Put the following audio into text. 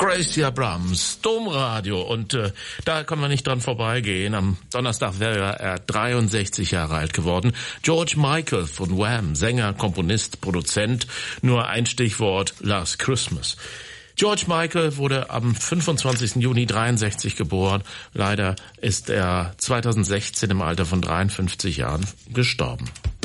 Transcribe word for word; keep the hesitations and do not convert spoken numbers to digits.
Gracie Abrams, Domradio. Und äh, da kann man nicht dran vorbeigehen. Am Donnerstag wäre er dreiundsechzig Jahre alt geworden. George Michael von Wham, Sänger, Komponist, Produzent. Nur ein Stichwort, Last Christmas. George Michael wurde am fünfundzwanzigsten Juni dreiundsechzig geboren. Leider ist er zweitausendsechzehn im Alter von dreiundfünfzig Jahren gestorben.